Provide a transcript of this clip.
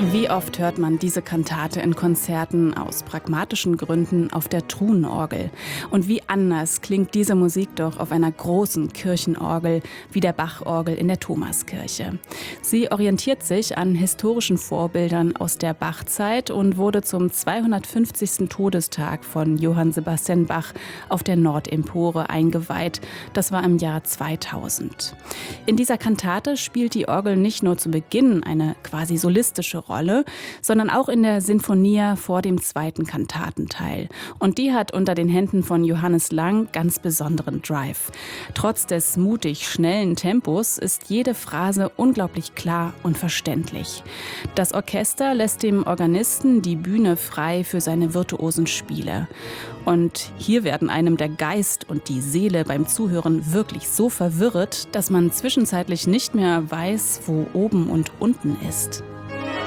Wie oft hört man diese Kantate in Konzerten aus pragmatischen Gründen auf der Truhenorgel? Und wie anders klingt diese Musik doch auf einer großen Kirchenorgel wie der Bachorgel in der Thomaskirche. Sie orientiert sich an historischen Vorbildern aus der Bachzeit und wurde zum 250. Todestag von Johann Sebastian Bach auf der Nordempore eingeweiht. Das war im Jahr 2000. In dieser Kantate spielt die Orgel nicht nur zu Beginn eine quasi solistische Rolle, sondern auch in der Sinfonia vor dem zweiten Kantatenteil. Und die hat unter den Händen von Johannes Lang ganz besonderen Drive. Trotz des mutig schnellen Tempos ist jede Phrase unglaublich klar und verständlich. Das Orchester lässt dem Organisten die Bühne frei für seine virtuosen Spiele. Und hier werden einem der Geist und die Seele beim Zuhören wirklich so verwirrt, dass man zwischenzeitlich nicht mehr weiß, wo oben und unten ist.